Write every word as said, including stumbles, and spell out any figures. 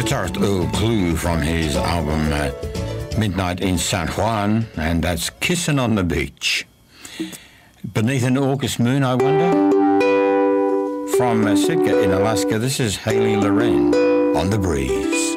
guitarist Earl Klugh from his album uh, Midnight in San Juan, and that's Kissing on the Beach. Beneath an August Moon, I wonder? From uh, Sitka in Alaska, this is Haley Loren on The Breeze.